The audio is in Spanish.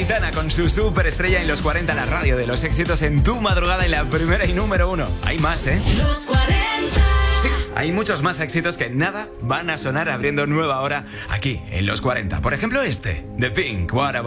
Aitana con su superestrella en los 40, la radio de los éxitos en tu madrugada en la primera y número 1. Hay más, ¿eh? Los 40. Sí, hay muchos más éxitos que nada van a sonar abriendo nueva hora aquí en los 40. Por ejemplo, este, de Pink, What About